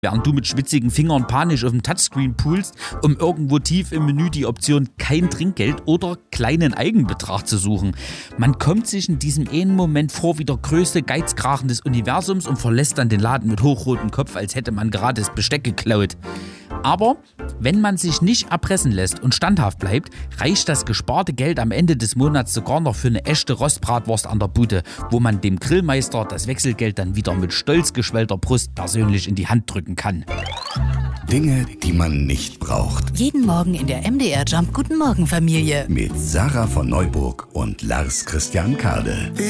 während du mit schwitzigen Fingern panisch auf dem Touchscreen poolst, um irgendwo tief im Menü die Option kein Trinkgeld oder kleinen Eigenbetrag zu suchen. Man kommt sich in diesem einen Moment vor wie der größte Geizkrachen des Universums und verlässt dann den Laden mit hochrotem Kopf, als hätte man gerade das Besteck geklaut. Aber wenn man sich nicht erpressen lässt und standhaft bleibt, reicht das gesparte Geld am Ende des Monats sogar noch für eine echte Rostbratwurst an der Bude, wo man dem Grillmeister das Wechselgeld dann wieder mit stolz geschwellter Brust persönlich in die Hand drücken kann. Dinge, die man nicht braucht. Jeden Morgen in der MDR Jump Guten Morgen Familie. Mit Sarah von Neuburg und Lars Christian Kade.